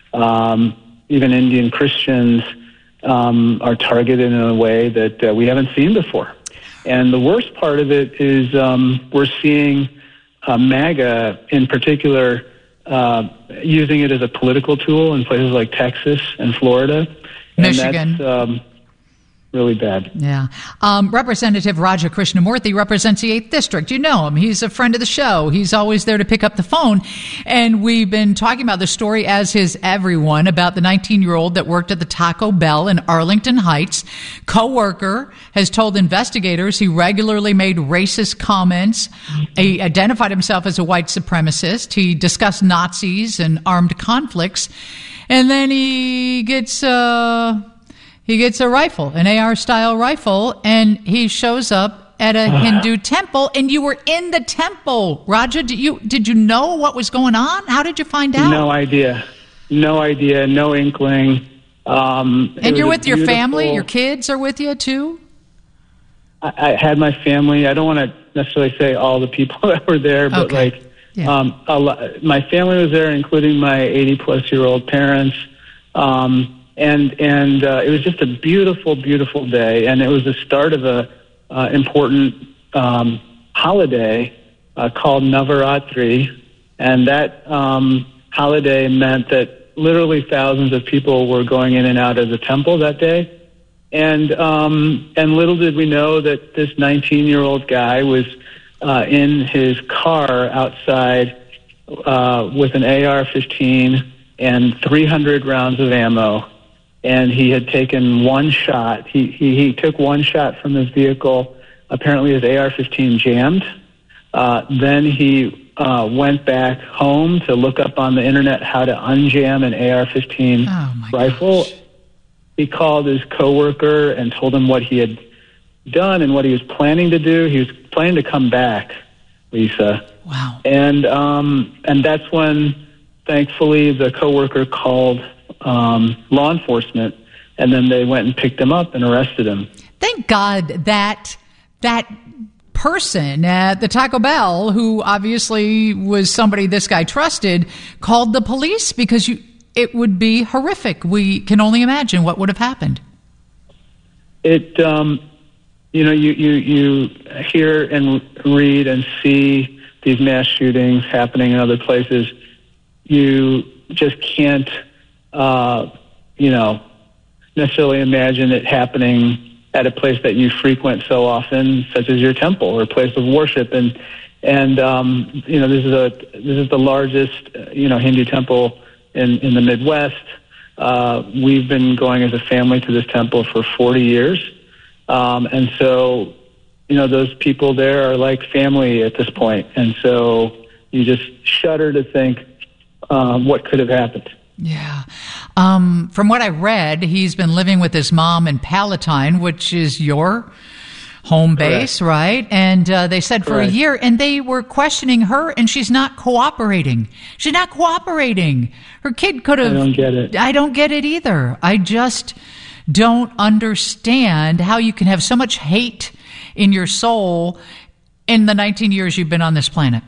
Even Indian Christians are targeted in a way that we haven't seen before. And the worst part of it is we're seeing MAGA in particular using it as a political tool in places like Texas and Florida. Michigan. And that's really bad. Yeah. Representative Raja Krishnamurthy represents the 8th District. You know him. He's a friend of the show. He's always there to pick up the phone. And we've been talking about the story, as has everyone, about the 19-year-old that worked at the Taco Bell in Arlington Heights. Coworker has told investigators he regularly made racist comments. He identified himself as a white supremacist. He discussed Nazis and armed conflicts. And then he gets a rifle, an AR-style rifle, and he shows up at a Hindu temple. And you were in the temple, Raja. Did you know what was going on? How did you find out? No idea, no inkling. And you're with your family? Your kids are with you, too? I had my family. I don't want to necessarily say all the people that were there, but my family was there, including my 80-plus-year-old parents. And it was just a beautiful, beautiful day, and it was the start of a important holiday called Navaratri, and that holiday meant that literally thousands of people were going in and out of the temple that day, and little did we know that this 19-year-old guy was in his car outside with an AR-15 and 300 rounds of ammo. And he had taken one shot. He took one shot from his vehicle. Apparently his AR-15 jammed. Then he went back home to look up on the internet how to unjam an AR-15 rifle. Gosh. He called his coworker and told him what he had done and what he was planning to do. He was planning to come back, Lisa. Wow. And that's when, thankfully, the coworker called law enforcement, and then they went and picked him up and arrested him. Thank God that person at the Taco Bell, who obviously was somebody this guy trusted, called the police, because it would be horrific. We can only imagine what would have happened. It, you hear and read and see these mass shootings happening in other places. You just can't necessarily imagine it happening at a place that you frequent so often, such as your temple or a place of worship. And this is the largest, Hindu temple in the Midwest. We've been going as a family to this temple for 40 years. And so, those people there are like family at this point. And so you just shudder to think what could have happened. Yeah. From what I read, he's been living with his mom in Palatine, which is your home base, Correct. Right? And they said for Correct. a year, and they were questioning her, and she's not cooperating. She's not cooperating. Her kid could have... I don't get it. I don't get it either. I just don't understand how you can have so much hate in your soul in the 19 years you've been on this planet.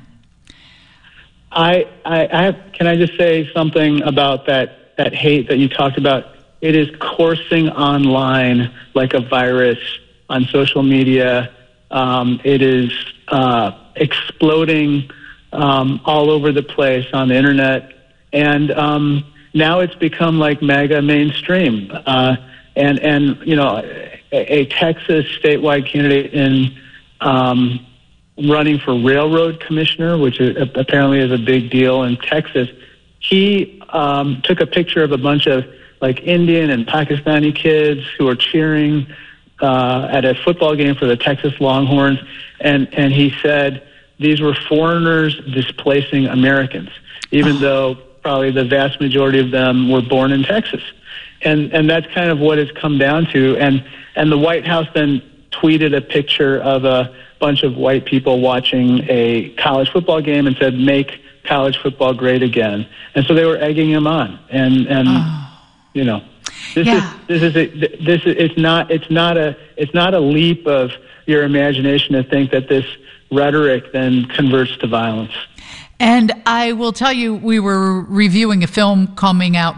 Can I just say something about that hate that you talked about? It is coursing online like a virus on social media. It is exploding all over the place on the internet. And now it's become like MAGA mainstream. And a Texas statewide candidate in running for railroad commissioner, which apparently is a big deal in Texas, he took a picture of a bunch of like Indian and Pakistani kids who are cheering at a football game for the Texas Longhorns, and he said these were foreigners displacing Americans, even though probably the vast majority of them were born in Texas. And that's kind of what it's come down to. And the White House then tweeted a picture of a bunch of white people watching a college football game and said, "Make college football great again." And so they were egging him on. It's not a leap of your imagination to think that this rhetoric then converts to violence. And I will tell you, we were reviewing a film coming out